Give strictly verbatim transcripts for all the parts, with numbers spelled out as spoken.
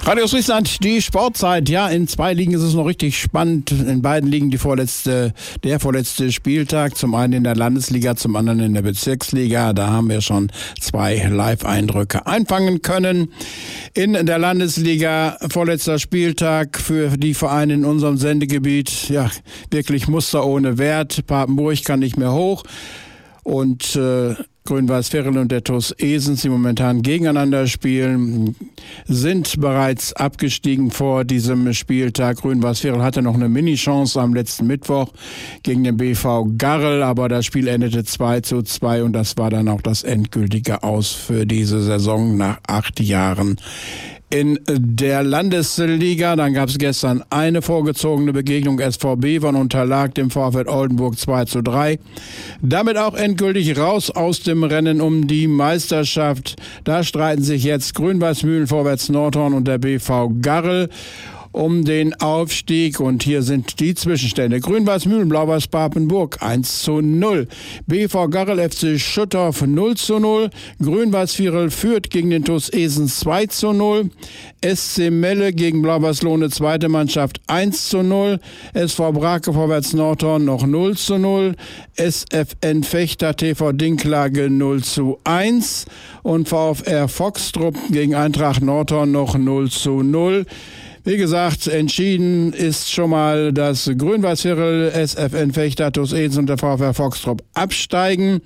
Radio Friesland, die Sportzeit. Ja, in zwei Ligen ist es noch richtig spannend. In beiden Ligen die vorletzte, der vorletzte Spieltag. Zum einen in der Landesliga, zum anderen in der Bezirksliga. Da haben wir schon zwei Live-Eindrücke einfangen können. In der Landesliga, vorletzter Spieltag für die Vereine in unserem Sendegebiet. Ja, wirklich Muster ohne Wert. Papenburg kann nicht mehr hoch. Und äh, Grün-Weiß-Virel und der T U S Esens, die momentan gegeneinander spielen, sind bereits abgestiegen vor diesem Spieltag. Grün-Weiß-Virel hatte noch eine Mini-Chance am letzten Mittwoch gegen den B V Garrel, aber das Spiel endete zwei zu zwei und das war dann auch das endgültige Aus für diese Saison nach acht Jahren. In der Landesliga, dann gab es gestern eine vorgezogene Begegnung. S V Bevern unterlag dem VfL Oldenburg zwei zu drei. Damit auch endgültig raus aus dem Rennen um die Meisterschaft. Da streiten sich jetzt Grün-Weiß-Mühlen, Vorwärts Nordhorn und der B V Garrel um den Aufstieg. Und hier sind die Zwischenstände. Grün-Weiß-Mühlen, Blau-Weiß Papenburg eins zu null. B V Garrel F C Schüttorf null zu null. Grün-Weiß-Virel führt gegen den T U S Esens zwei zu null. S C Melle gegen Blau-Weiß Lohne zweite Mannschaft eins zu null. S V Brake Vorwärts Nordhorn noch null zu null. S F N Fechter T V Dinklage null zu eins. Und VfR Foxtrupp gegen Eintracht Nordhorn noch null zu null. Wie gesagt, entschieden ist schon mal, dass Grün-Weiß-Virel, S F N Fechter, T U S Esens und der VfR Foxtrupp absteigen.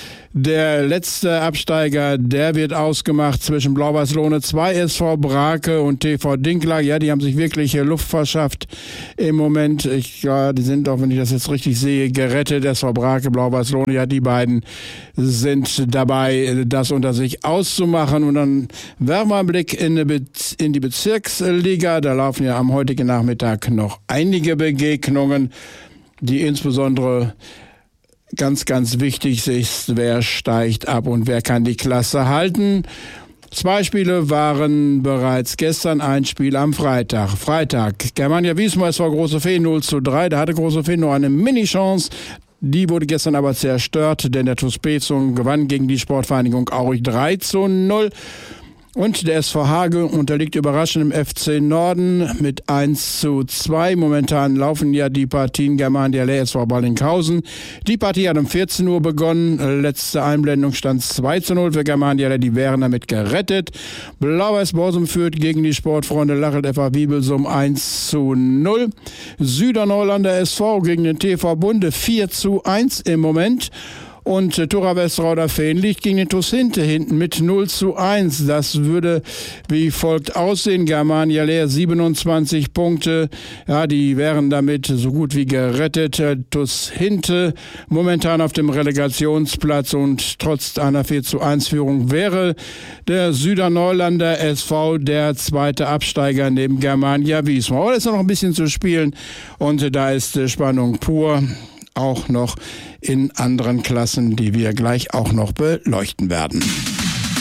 Der letzte Absteiger, der wird ausgemacht zwischen Blau-Weiß Lohne zwei, S V Brake und T V Dinklage. Ja, die haben sich wirklich Luft verschafft im Moment. Ich, ja, die sind auch, wenn ich das jetzt richtig sehe, gerettet. S V Brake, Blau-Weiß Lohne, ja, die beiden sind dabei, das unter sich auszumachen. Und dann werfen wir einen Blick in die, Be- in die Bezirksliga. Da laufen ja am heutigen Nachmittag noch einige Begegnungen, die insbesondere ganz, ganz wichtig ist, wer steigt ab und wer kann die Klasse halten. Zwei Spiele waren bereits gestern, ein Spiel am Freitag. Freitag, Germania Wismar, es war Große Fee null zu drei. Da hatte Große Fee nur eine Mini-Chance. Die wurde gestern aber zerstört, denn der T U S Bezung gewann gegen die Sportvereinigung Aurich drei zu null. Und der S V Hage unterliegt überraschend im F C Norden mit eins zu zwei. Momentan laufen ja die Partien Germania Leer, S V Ballinghausen. Die Partie hat um vierzehn Uhr begonnen. Letzte Einblendung stand zwei zu null für Germania Leer. Die wären damit gerettet. Blau-Weiß Borsum führt gegen die Sportfreunde Lachelt F A Wiebelsum eins zu null. Süderneulander S V gegen den T V Bunde vier zu eins im Moment. Und äh, Thora Westerauder Feen liegt gegen den T U S Hinte hinten mit null zu eins. Das würde wie folgt aussehen. Germania Leer siebenundzwanzig Punkte. Ja, die wären damit so gut wie gerettet. T U S Hinte momentan auf dem Relegationsplatz und trotz einer vier zu eins Führung wäre der Süderneulander S V der zweite Absteiger neben Germania Wismar. Aber es ist noch ein bisschen zu spielen und äh, da ist äh, Spannung pur. Auch noch in anderen Klassen, die wir gleich auch noch beleuchten werden.